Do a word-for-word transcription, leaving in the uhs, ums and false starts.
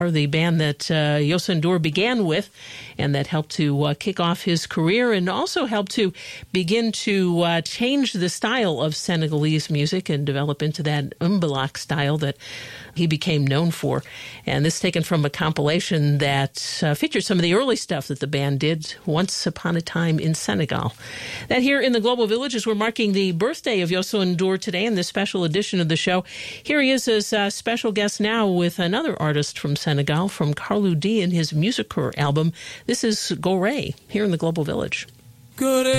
the band that uh, Youssou N'Dour began with and that helped to uh, kick off his career and also helped to begin to uh, change the style of Senegalese music and develop into that mbalax style that he became known for. And this is taken from a compilation that uh, features some of the early stuff that the band did once upon a time in Senegal. That here in the Global Village as we're marking the birthday of Youssou N'Dour today in this special edition of the show. Here he is as a special guest now with another artist from Senegal, from Carlou D and his Musicour album. This is Gorée here in the Global Village. Gorée.